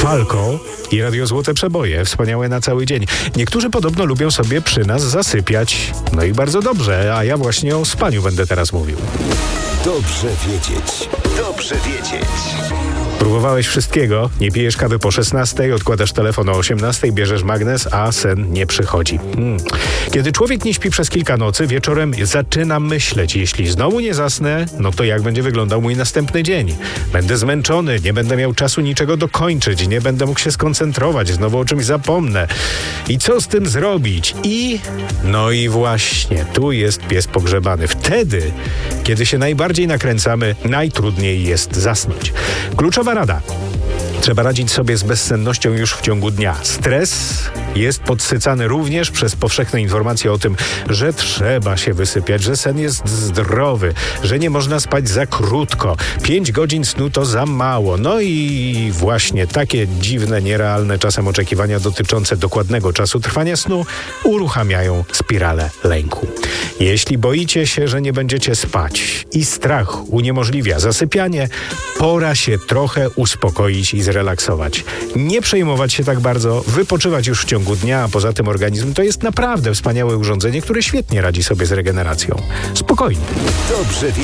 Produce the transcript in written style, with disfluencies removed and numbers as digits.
Falco i Radio Złote Przeboje, wspaniałe na cały dzień. Niektórzy podobno lubią sobie przy nas zasypiać. No i bardzo dobrze, a ja właśnie o spaniu będę teraz mówił. Dobrze wiedzieć. Dobrze wiedzieć. Próbowałeś wszystkiego, nie pijesz kawy po 16, odkładasz telefon o 18, bierzesz magnes, a sen nie przychodzi. Kiedy człowiek nie śpi przez kilka nocy, wieczorem zaczyna myśleć. Jeśli znowu nie zasnę, no to jak będzie wyglądał mój następny dzień? Będę zmęczony, nie będę miał czasu niczego dokończyć, nie będę mógł się skoncentrować, znowu o czymś zapomnę. I co z tym zrobić? No i właśnie, tu jest pies pogrzebany. Wtedy, kiedy się najbardziej nakręcamy, najtrudniej jest zasnąć. Kluczowa rada. Trzeba radzić sobie z bezsennością już w ciągu dnia. Stres jest podsycany również przez powszechne informacje o tym, że trzeba się wysypiać, że sen jest zdrowy, że nie można spać za krótko. 5 godzin snu to za mało. No i właśnie takie dziwne, nierealne czasem oczekiwania dotyczące dokładnego czasu trwania snu uruchamiają spiralę lęku. Jeśli boicie się, że nie będziecie spać i strach uniemożliwia zasypianie, pora się trochę uspokoić i zrelaksować. Nie przejmować się tak bardzo, wypoczywać już w ciągu dnia, a poza tym organizm to jest naprawdę wspaniałe urządzenie, które świetnie radzi sobie z regeneracją. Spokojnie. Dobrze wiedzieć.